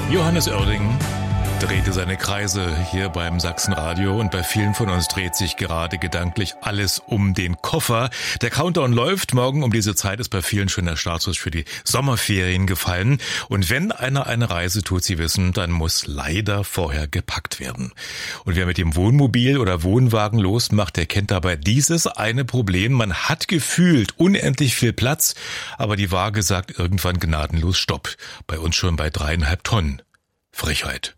Johannes Oerding drehte seine Kreise hier beim Sachsenradio und bei vielen von uns dreht sich gerade gedanklich alles um den Koffer. Der Countdown läuft. Morgen um diese Zeit ist bei vielen schon der Startschuss für die Sommerferien gefallen. Und wenn einer eine Reise tut, Sie wissen, dann muss leider vorher gepackt werden. Und wer mit dem Wohnmobil oder Wohnwagen losmacht, der kennt dabei dieses eine Problem. Man hat gefühlt unendlich viel Platz, aber die Waage sagt irgendwann gnadenlos Stopp. Bei uns schon bei 3,5 Tonnen. Frechheit.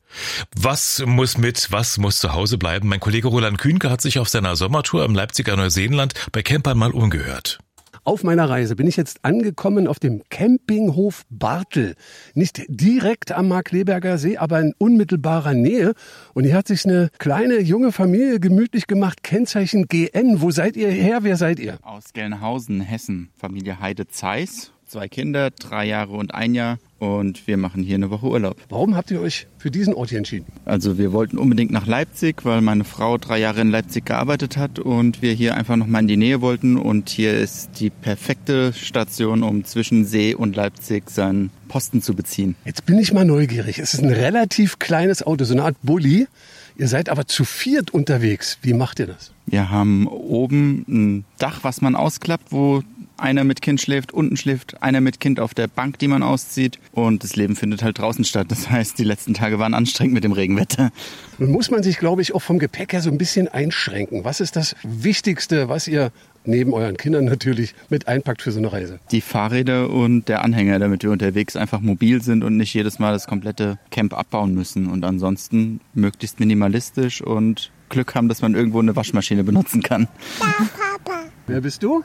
Was muss mit, was muss zu Hause bleiben? Mein Kollege Roland Kühnke hat sich auf seiner Sommertour im Leipziger Neuseenland bei Campern mal umgehört. Auf meiner Reise bin ich jetzt angekommen auf dem Campinghof Bartel. Nicht direkt am Markkleeberger See, aber in unmittelbarer Nähe. Und hier hat sich eine kleine, junge Familie gemütlich gemacht. Kennzeichen GN. Wo seid ihr her? Wer seid ihr? Aus Gelnhausen, Hessen. Familie Heide-Zeiss. 2 Kinder, 3 Jahre und 1 Jahr. Und wir machen hier eine Woche Urlaub. Warum habt ihr euch für diesen Ort hier entschieden? Also wir wollten unbedingt nach Leipzig, weil meine Frau 3 Jahre in Leipzig gearbeitet hat und wir hier einfach noch mal in die Nähe wollten. Und hier ist die perfekte Station, um zwischen See und Leipzig seinen Posten zu beziehen. Jetzt bin ich mal neugierig. Es ist ein relativ kleines Auto, so eine Art Bulli. Ihr seid aber zu 4 unterwegs. Wie macht ihr das? Wir haben oben ein Dach, was man ausklappt, wo einer mit Kind schläft, unten schläft einer mit Kind auf der Bank, die man auszieht. Und das Leben findet halt draußen statt. Das heißt, die letzten Tage waren anstrengend mit dem Regenwetter. Nun muss man sich, glaube ich, auch vom Gepäck her so ein bisschen einschränken. Was ist das Wichtigste, was ihr neben euren Kindern natürlich mit einpackt für so eine Reise? Die Fahrräder und der Anhänger, damit wir unterwegs einfach mobil sind und nicht jedes Mal das komplette Camp abbauen müssen. Und ansonsten möglichst minimalistisch und Glück haben, dass man irgendwo eine Waschmaschine benutzen kann. Ja, Papa. Wer bist du?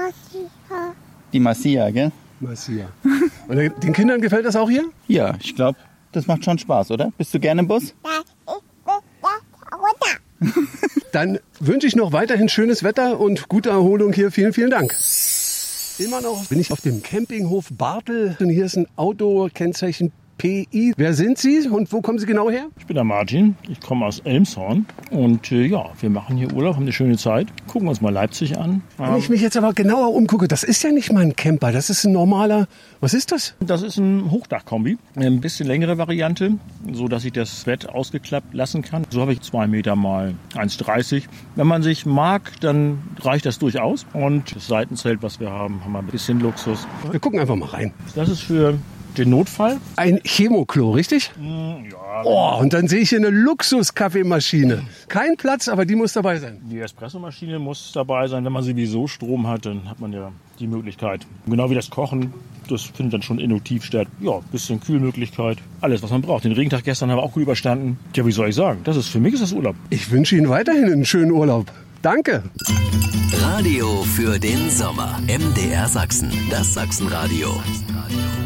Marcia. Die Marcia, gell? Marcia. Und den Kindern gefällt das auch hier? Ja, ich glaube, das macht schon Spaß, oder? Bist du gerne im Bus? Ja, ich bin da runter. Dann wünsche ich noch weiterhin schönes Wetter und gute Erholung hier. Vielen, vielen Dank. Immer noch bin ich auf dem Campinghof Bartel. Und hier ist ein Auto-Kennzeichen PI. Wer sind Sie und wo kommen Sie genau her? Ich bin der Martin, ich komme aus Elmshorn und wir machen hier Urlaub, haben eine schöne Zeit, gucken uns mal Leipzig an. Wenn ich mich jetzt aber genauer umgucke, das ist ja nicht mal ein Camper, das ist ein normaler, was ist das? Das ist ein Hochdachkombi, ein bisschen längere Variante, so dass ich das Bett ausgeklappt lassen kann. So habe ich 2 Meter mal 1,30. Wenn man sich mag, dann reicht das durchaus. Und das Seitenzelt, was wir haben, haben wir ein bisschen Luxus. Wir gucken einfach mal rein. Das ist für den Notfall. Ein Chemoklo, richtig? Ja. Oh, und dann sehe ich hier eine Luxus-Kaffeemaschine. Kein Platz, aber die muss dabei sein. Die Espressomaschine muss dabei sein. Wenn man sowieso Strom hat, dann hat man ja die Möglichkeit. Genau wie das Kochen, das findet dann schon induktiv statt. Ja, bisschen Kühlmöglichkeit. Alles, was man braucht. Den Regentag gestern haben wir auch gut überstanden. Ja, wie soll ich sagen? Für mich ist das Urlaub. Ich wünsche Ihnen weiterhin einen schönen Urlaub. Danke. Radio für den Sommer. MDR Sachsen. Das Sachsenradio.